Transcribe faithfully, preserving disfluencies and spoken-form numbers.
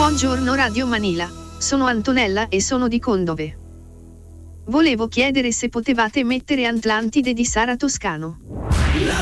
Buongiorno Radio Manila, sono Antonella e sono di Condove. Volevo chiedere se potevate mettere Atlantide di Sara Toscano. La